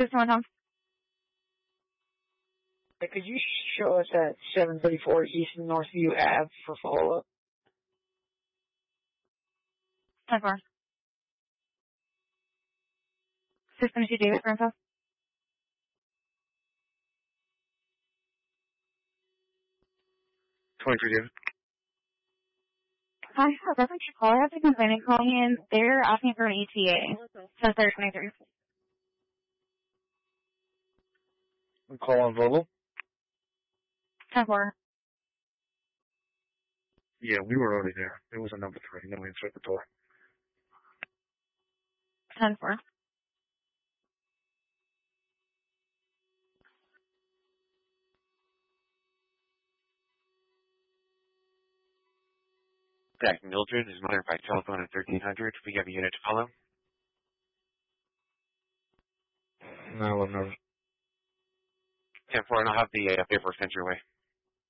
System on Tom. Could you show us at 734 East Northview Ave for follow-up? 10-4. System to David Granville. David. Hi, reference your caller. I have to complain calling in. They're asking for an ETA. 10-3. We call on Vogel. 10-4. Yeah, we were already there. It was a number 3. No answer at the door. 10-4. Zach Mildred is mother by telephone at 1300. We have a unit to follow. 911. 10-4, and I'll have the paperwork sent your way.